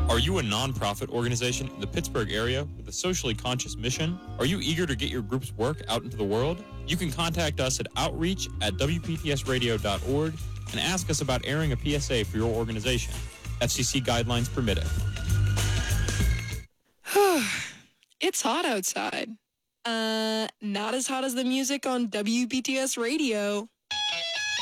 Are you a nonprofit organization in the Pittsburgh area with a socially conscious mission? Are you eager to get your group's work out into the world? You can contact us at outreach@wptsradio.org and ask us about airing a PSA for your organization. FCC guidelines permitting. It's hot outside. Not as hot as the music on WPTS radio.